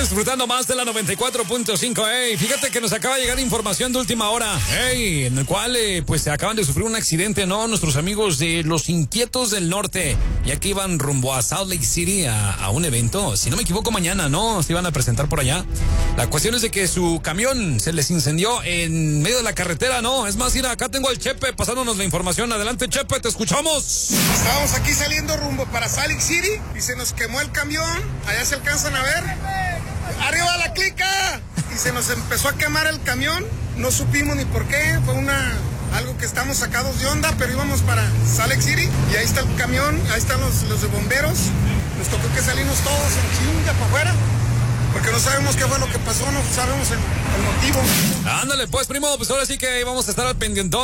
disfrutando más de la 94.5. Fíjate que nos acaba de llegar información de última hora, en el cual pues se acaban de sufrir un accidente, ¿no? Nuestros amigos de Los Inquietos del Norte, ya que iban rumbo a Salt Lake City a un evento, si no me equivoco mañana, ¿no? Se iban a presentar por allá. La cuestión es de que su camión se les incendió en medio de la carretera, ¿no? Es más, mira, acá tengo al Chepe pasándonos la información. Adelante, Chepe, te escuchamos. Estábamos aquí saliendo rumbo para Salt Lake City y se nos quemó el camión. Allá se alcanzan a ver. ¡Arriba la clica! Y se nos empezó a quemar el camión. No supimos ni por qué. Fue algo que estamos sacados de onda, pero íbamos para Salt Lake City. Y ahí está el camión, ahí están los de bomberos. Nos tocó que salimos todos en chinga para afuera, porque no sabemos qué fue lo que pasó, no sabemos el motivo. Ándale, pues, primo, pues ahora sí que vamos a estar al pendiente.